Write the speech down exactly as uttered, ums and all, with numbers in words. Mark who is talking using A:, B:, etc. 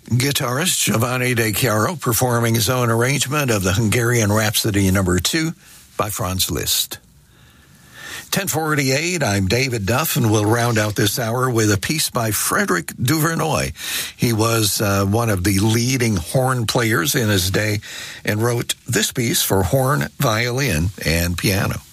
A: Guitarist Giovanni De Chiaro performing his own arrangement of the Hungarian Rhapsody number two by Franz Liszt. ten forty-eight, I'm David Duff, and we'll round out this hour with a piece by Frederick Duvernoy. He was uh, one of the leading horn players in his day and wrote this piece for horn, violin, and piano.